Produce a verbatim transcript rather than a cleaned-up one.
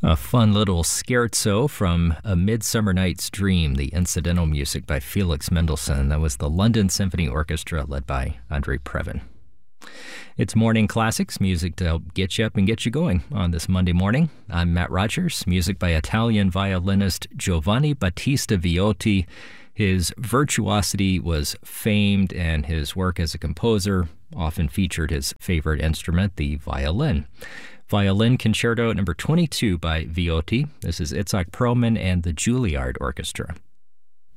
A fun little scherzo from A Midsummer Night's Dream, the incidental music by Felix Mendelssohn. That was the London Symphony Orchestra led by Andre Previn. It's Morning Classics, music to help get you up and get you going on this Monday morning. I'm Matt Rogers, music by Italian violinist Giovanni Battista Viotti. His virtuosity was famed, and his work as a composer often featured his favorite instrument, the violin. Violin Concerto number twenty-two by Viotti. This is Itzhak Perlman and the Juilliard Orchestra.